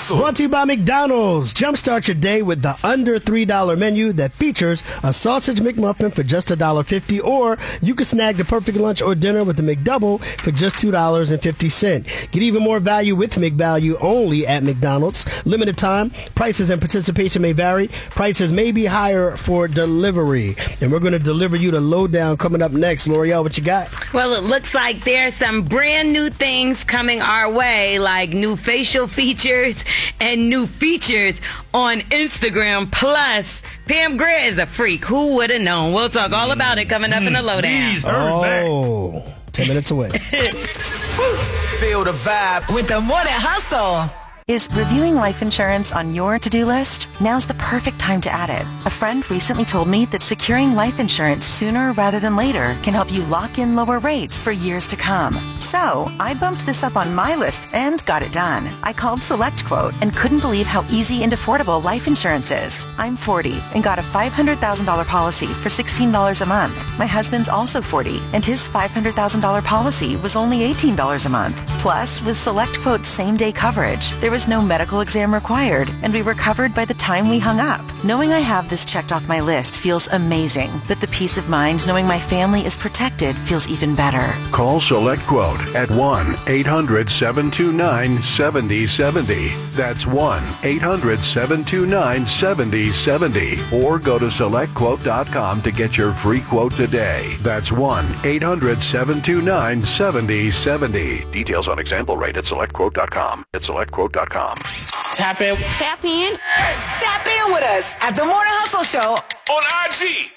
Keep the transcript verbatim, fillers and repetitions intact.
Hustle. Brought to you by McDonald's. Jumpstart your day with the under three dollar menu that features a sausage McMuffin for just one dollar fifty, or you can snag the perfect lunch or dinner with the McDouble for just two dollars and fifty cents. Get even more value with McValue only at McDonald's. Limited time. Prices and participation may vary. Prices may be higher for delivery. And we're going to deliver you the lowdown coming up next. L'Oreal, what you got? Well, it looks like there's some brand new things coming our way, like new facial features and new features on Instagram. Plus, Pam Grier is a freak. Who would have known? We'll talk all about it coming up in the lowdown. Oh, ten minutes away. Feel the vibe with the Morning Hustle. Is reviewing life insurance on your to-do list? Now's the perfect time to add it. A friend recently told me that securing life insurance sooner rather than later can help you lock in lower rates for years to come. So I bumped this up on my list and got it done. I called SelectQuote and couldn't believe how easy and affordable life insurance is. I'm forty and got a five hundred thousand dollars policy for sixteen dollars a month. My husband's also forty and his five hundred thousand dollars policy was only eighteen dollars a month. Plus, with SelectQuote's same-day coverage, there was no medical exam required, and we were covered by the time we hung up. Knowing I have this checked off my list feels amazing, but the peace of mind knowing my family is protected feels even better. Call SelectQuote at one eight hundred seven two nine seven zero seven zero. That's one eight hundred seven two nine seven zero seven zero. Or go to select quote dot com to get your free quote today. That's one eight hundred seven two nine seven zero seven zero. Details on example rate at select quote dot com. At select quote dot com. Tap in. Tap in. Tap in with us at the Morning Hustle Show on I G.